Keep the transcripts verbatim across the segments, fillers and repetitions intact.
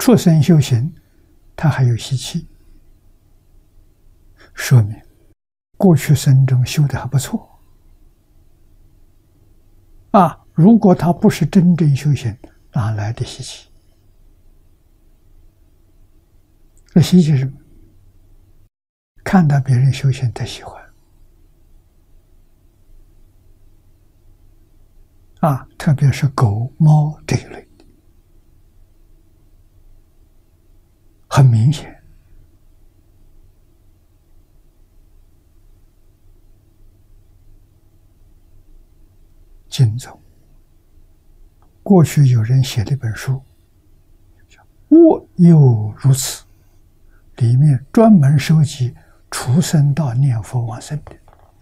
畜生修行，他还有习气，说明过去生中修的还不错啊。如果他不是真正修行，哪来的习气？这习气是什么？看到别人修行，他喜欢啊，特别是狗、猫这一类，很明显。经中，过去有人写了一本书，叫《我又如此》，里面专门收集畜生道念佛往生的，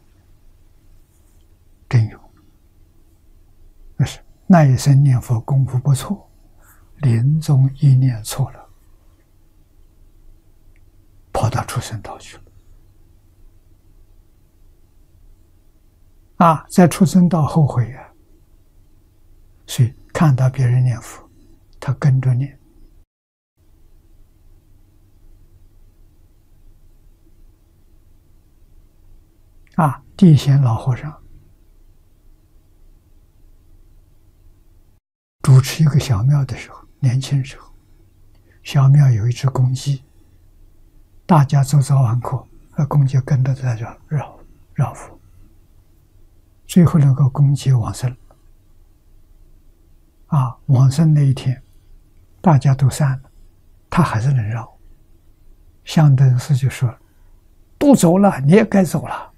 真有。那是那一生念佛功夫不错，临终一念错了，跑到畜生道去了。啊，在畜生道后悔呀、啊，所以看到别人念佛，他跟着念。啊，地仙老和尚主持一个小庙的时候，年轻时候，小庙有一只公鸡，大家做早晚课，那公鸡跟着在这绕绕佛，最后那个公鸡往生了。啊，往生那一天，大家都散了，他还是能绕。香灯师就说：“都走了，你也该走了。”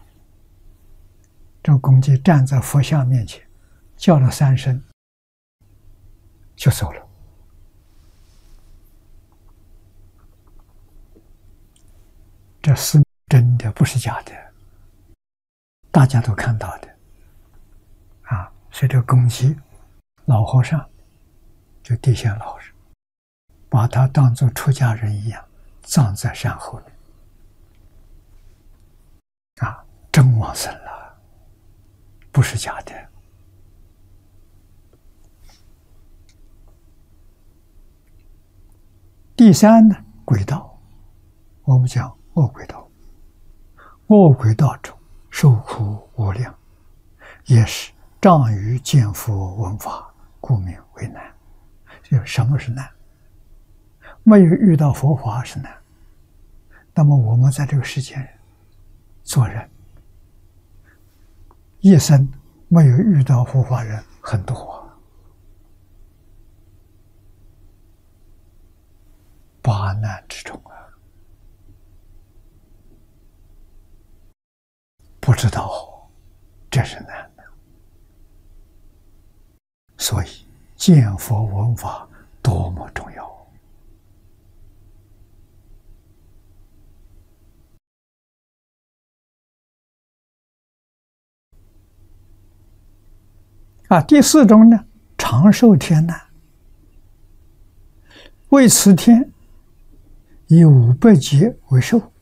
这个公鸡站在佛像面前，叫了三声，就走了。这是真的，不是假的，大家都看到的。啊，所以这个公鸡，老和尚，就地仙老和尚，把他当作出家人一样，葬在山后面。啊，真往生了，不是假的。第三呢，轨道，我们讲恶轨道，恶轨道中受苦无量，也是障于见佛闻法，故名为难。就什么是难？没有遇到佛法是难。那么我们在这个世间做人，一生没有遇到佛法人很多，八难之中啊，不知道这是难的。所以见佛闻法多么重要啊！第四种呢，长寿天难，为此天以五百劫为寿。